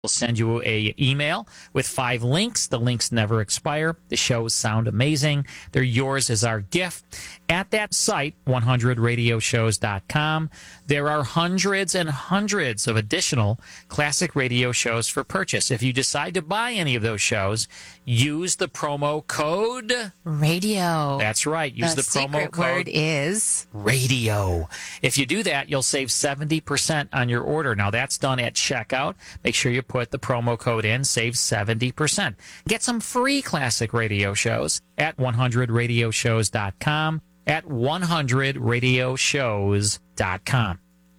We'll send you a email with 5 links. The links never expire. The shows sound amazing. They're yours as our gift. At that site, 100radioshows.com, there are hundreds and hundreds of additional classic radio shows for purchase. If you decide to buy any of those shows, use the promo code radio. That's right. Use the promo secret code word is radio. If you do that, you'll save 70% on your order. Now, that's done at checkout. Make sure you put the promo code in, save 70%. Get some free classic radio shows at 100radioshows.com, at 100radioshows.com.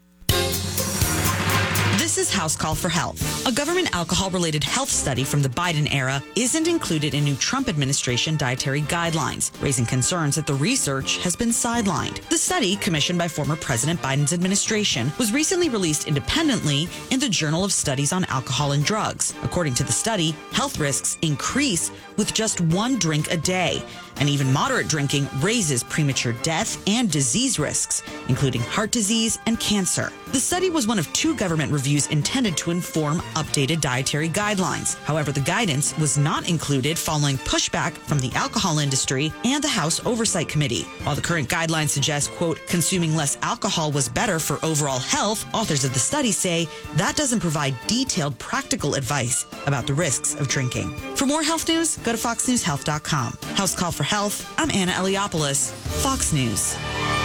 This is House Call for Health. A government alcohol-related health study from the Biden era isn't included in new Trump administration dietary guidelines, raising concerns that the research has been sidelined. The study, commissioned by former President Biden's administration, was recently released independently in the Journal of Studies on Alcohol and Drugs. According to the study, health risks increase with just 1 drink a day, and even moderate drinking raises premature death and disease risks, including heart disease and cancer. The study was one of 2 government reviews intended to inform updated dietary guidelines. However, the guidance was not included following pushback from the alcohol industry and the House Oversight Committee. While the current guidelines suggest, quote, consuming less alcohol was better for overall health, authors of the study say that doesn't provide detailed practical advice about the risks of drinking. For more health news, go to foxnewshealth.com. House Call for Health, I'm Anna Eliopoulos, Fox News.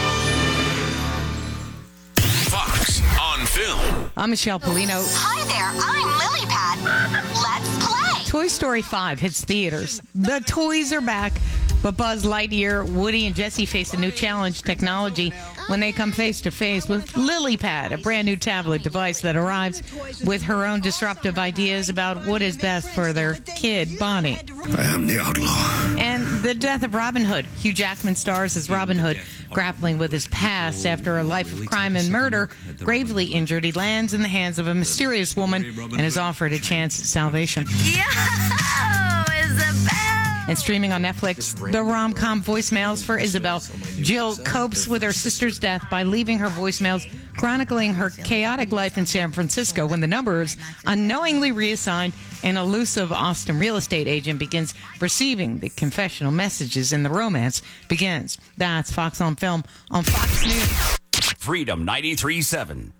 Fox on Film. I'm Michelle Polino. Hi there, I'm Lily Pad. Let's play. Toy Story 5 hits theaters. The toys are back, but Buzz Lightyear, Woody, and Jessie face a new challenge technology when they come face to face with LilyPad, a brand new tablet device that arrives with her own disruptive ideas about what is best for their kid, Bonnie. I am the outlaw. And the death of Robin Hood. Hugh Jackman stars as Robin Hood, grappling with his past after a life of crime and murder. Gravely injured, he lands in the hands of a mysterious woman and is offered a chance at salvation. Yo, Isabel! And streaming on Netflix, the rom-com voicemails for Isabel. Jill copes with her sister's death by leaving her voicemails chronicling her chaotic life in San Francisco when the number is unknowingly reassigned. An elusive Austin real estate agent begins receiving the confessional messages and the romance begins. That's Fox on Film on Fox News. Freedom 93.7.